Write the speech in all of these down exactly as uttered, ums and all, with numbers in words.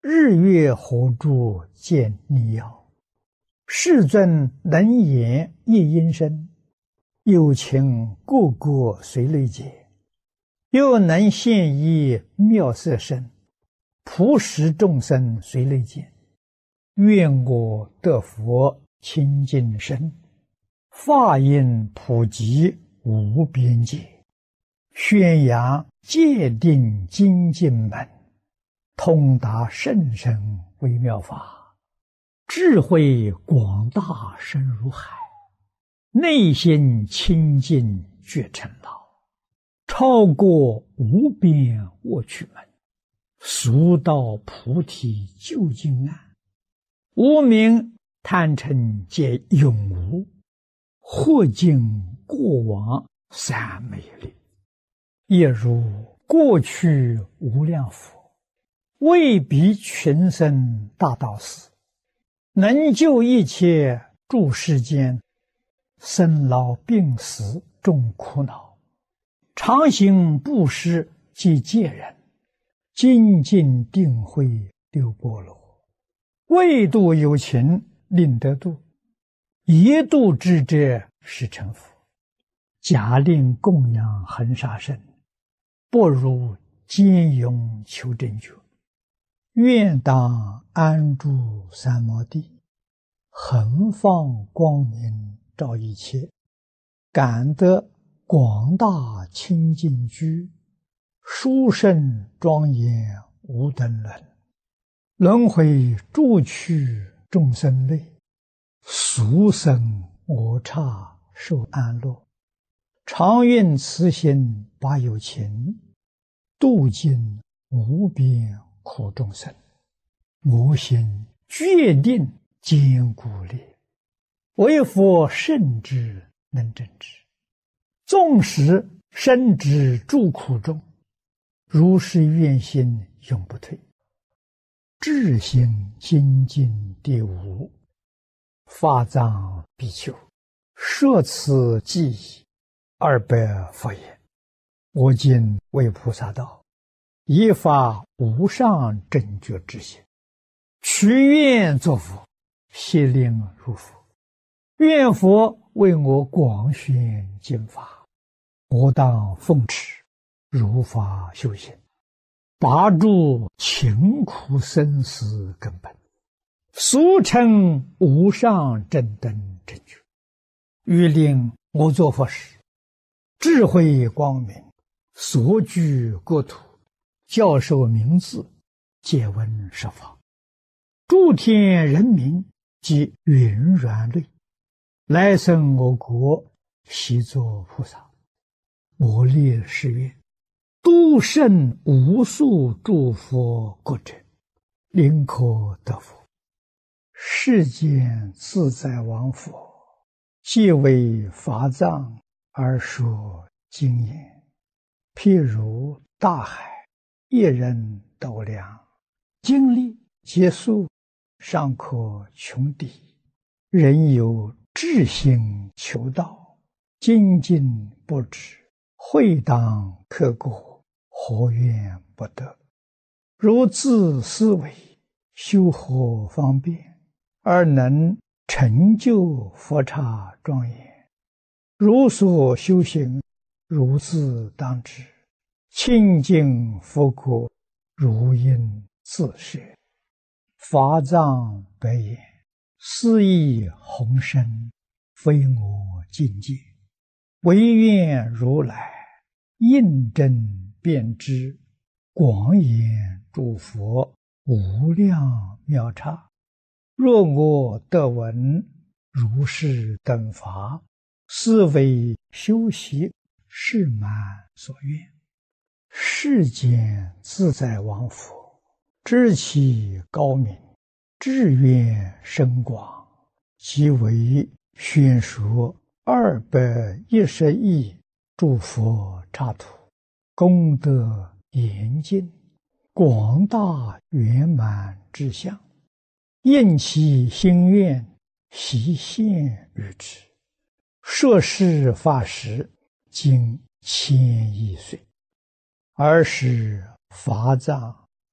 日月火柱见逆爻，世尊能言一音声，有情个个随类解，又能现一妙色身，普使众生随类见。愿我得佛清净身，法音普及无边界，宣扬戒定精进门，通达甚深微妙法，智慧广大深如海，内心清净觉成道，超过无边卧趣门，速到菩提究竟岸。无明贪嗔皆永无，或尽过往三昧力，亦如过去无量佛，为彼群生大道士，能救一切诸世间，生老病死众苦恼，常行布施即戒人，精进定慧六波罗，为度有情令得度，一度之者是成佛。假令供养恒沙身，不如坚勇求真觉。愿当安住三摩地，恒放光明照一切，感得广大清净居，殊胜庄严无等伦。轮回诸趣众生类，俗生我刹受安乐。常愿慈心把有情，度尽无边苦众生。我心决定坚固力，为佛圣之能正之。纵使身之诸苦中，如是愿心永不退。智心精进第五，法藏比丘，摄此记忆二百佛言：我今为菩萨道，以发无上正觉之心，许愿作佛，悉令入佛。愿佛为我广宣经法，我当奉持，如法修行，拔除勤苦生死根本，俗称无上正等正觉。欲令我作佛时，智慧光明，所居国土，教授名字，借闻十方，诸天人民及云软类，来生我国，悉作菩萨。我立誓愿，度胜无数诸佛国者，临可得佛。世间自在王佛，皆为法藏而说经言，譬如大海，一人斗量，经历皆数，尚可穷抵。人有志心求道，精进不止，会当刻过，何怨不得？如自思维，修何方便，而能成就佛刹庄严？如所修行，如自当知，清净佛国，如应自设。法藏白言：斯亦宏深，非我境界，唯愿如来印证遍知，广演诸佛无量妙刹。若我得闻如是等法，是为修习是满所愿。世间自在王佛，知其高明，志愿深广，即为宣说二百一十亿诸佛刹土，功德严尽，广大圆满之相，应其心愿，悉现于之。摄事法时，经千亿岁，尔时法藏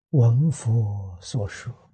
闻佛所说。